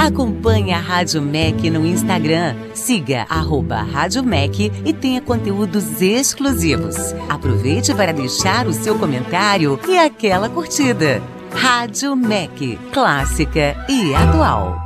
Acompanhe a Rádio MEC no Instagram. Siga @Rádio MEC e tenha conteúdos exclusivos. Aproveite para deixar o seu comentário e aquela curtida. Rádio MEC, clássica e atual.